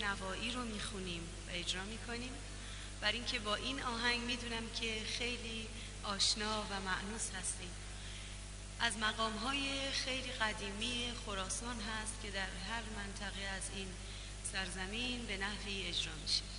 نوایی رو میخونیم و اجرا میکنیم، برای اینکه با این آهنگ میدونم که خیلی آشنا و مأنوس هستیم. از مقام‌های خیلی قدیمی خراسان هست که در هر منطقه از این سرزمین به نحوی اجرا میشه.